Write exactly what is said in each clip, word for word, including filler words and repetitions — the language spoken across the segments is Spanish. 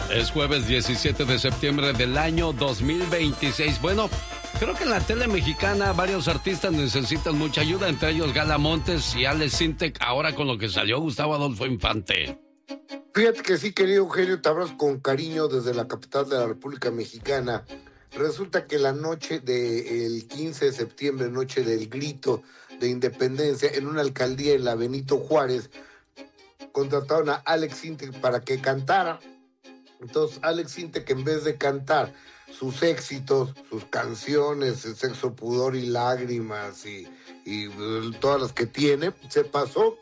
Es jueves diecisiete de septiembre del año dos mil veintiséis. Bueno, creo que en la tele mexicana varios artistas necesitan mucha ayuda, entre ellos Gala Montes y Alex Sintek, ahora con lo que salió Gustavo Adolfo Infante. Fíjate que sí, querido Eugenio, te abrazo con cariño desde la capital de la República Mexicana. Resulta que la noche del quince de septiembre, noche del grito de independencia, en una alcaldía en la Benito Juárez, contrataron a Alex Sintek para que cantara. Entonces Alex Sintek, en vez de cantar sus éxitos, sus canciones, el Sexo, Pudor y Lágrimas y, y todas las que tiene, se pasó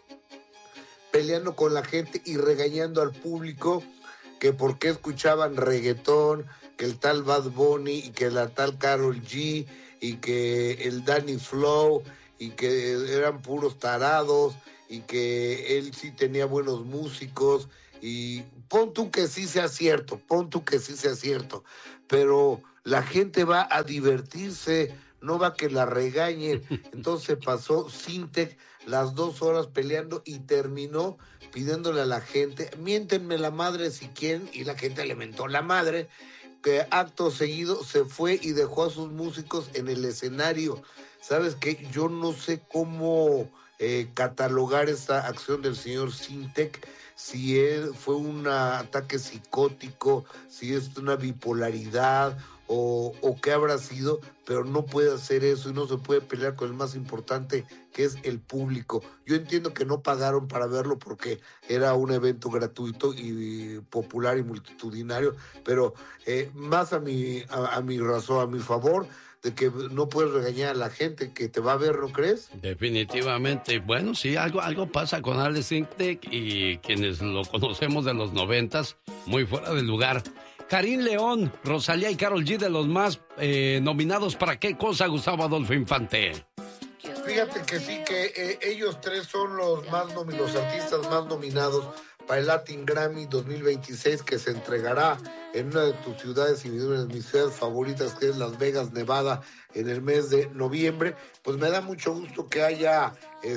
peleando con la gente y regañando al público que por qué escuchaban reggaetón, que el tal Bad Bunny y que la tal Karol G y que el Danny Flow y que eran puros tarados y que él sí tenía buenos músicos. Y pon tú que sí sea cierto, pon tú que sí sea cierto, pero la gente va a divertirse, no va a que la regañen. Entonces pasó Sintek las dos horas peleando y terminó pidiéndole a la gente, miéntenme la madre si quieren, y la gente le mentó la madre, que acto seguido se fue y dejó a sus músicos en el escenario. ¿Sabes qué? Yo no sé cómo eh, catalogar esta acción del señor Sintek, si él fue un ataque psicótico, si es una bipolaridad o, o qué habrá sido, pero no puede hacer eso y no se puede pelear con el más importante, que es el público. Yo entiendo que no pagaron para verlo porque era un evento gratuito y popular y multitudinario, pero eh, más a mi, a, a mi razón, a mi favor, de que no puedes regañar a la gente que te va a ver, ¿no crees? Definitivamente. Bueno, sí, algo, algo pasa con Alex Sintek y quienes lo conocemos de los noventas, muy fuera de lugar. Karim León, Rosalía y Karol G, de los más eh, nominados para qué cosa, Gustavo Adolfo Infante. Fíjate que sí, que eh, ellos tres son los más nomi- los artistas más nominados para el Latin Grammy dos mil veintiséis, que se entregará en una de tus ciudades y una de mis ciudades favoritas, que es Las Vegas, Nevada, en el mes de noviembre. Pues me da mucho gusto que haya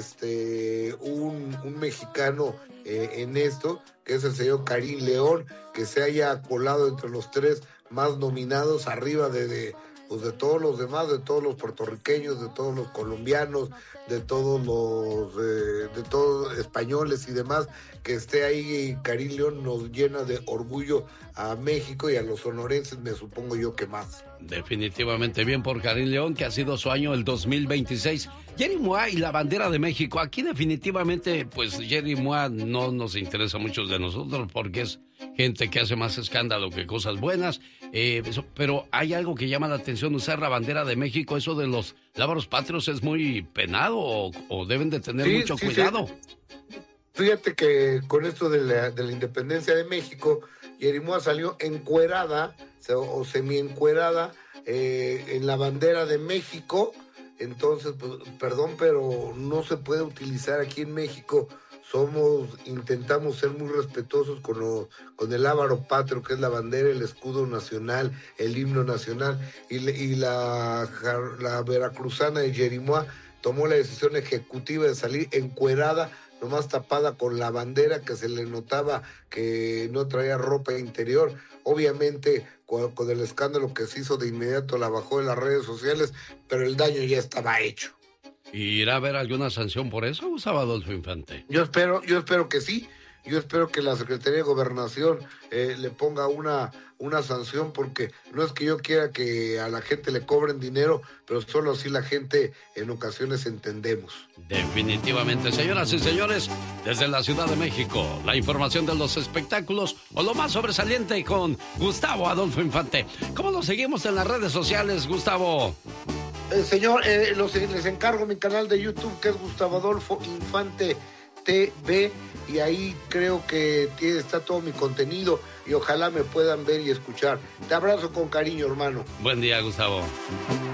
este un, un mexicano eh, en esto, que es el señor Karim León, que se haya colado entre los tres más nominados, arriba de, de pues de todos los demás, de todos los puertorriqueños, de todos los colombianos, de todos los eh, de todos españoles y demás. Que esté ahí Karim León nos llena de orgullo a México y a los sonorenses, me supongo yo que más. Definitivamente bien por Karim León, que ha sido su año el dos mil veintiséis. Jerry Mois y la bandera de México. Aquí definitivamente, pues Jerry Mois no nos interesa a muchos de nosotros porque es gente que hace más escándalo que cosas buenas. Eh, eso, pero hay algo que llama la atención, usar la bandera de México. Eso de los lábaros patrios es muy penado o, o deben de tener sí, mucho sí, cuidado. Sí. Fíjate que con esto de la, de la independencia de México, Jerry Mois salió encuerada o semi-encuerada eh, en la bandera de México. Entonces, pues, perdón, pero no se puede utilizar aquí en México. Somos, intentamos ser muy respetuosos con, lo, con el lábaro patrio, que es la bandera, el escudo nacional, el himno nacional, y, y la, la veracruzana de Jerry Mois tomó la decisión ejecutiva de salir encuerada, nomás tapada con la bandera, que se le notaba que no traía ropa interior. Obviamente, con, con el escándalo que se hizo, de inmediato la bajó de las redes sociales, pero el daño ya estaba hecho. ¿Irá a haber alguna sanción por eso, Gustavo Adolfo Infante? Yo espero, yo espero que sí. Yo espero que la Secretaría de Gobernación eh, le ponga una, una sanción, porque no es que yo quiera que a la gente le cobren dinero, pero solo así la gente en ocasiones entendemos. Definitivamente. Señoras y señores, desde la Ciudad de México, la información de los espectáculos o lo más sobresaliente con Gustavo Adolfo Infante. ¿Cómo lo seguimos en las redes sociales, Gustavo? Eh, señor, eh, los, les encargo mi canal de YouTube, que es Gustavo Adolfo Infante T V, y ahí creo que tiene, está todo mi contenido, y ojalá me puedan ver y escuchar. Te abrazo con cariño, hermano. Buen día, Gustavo.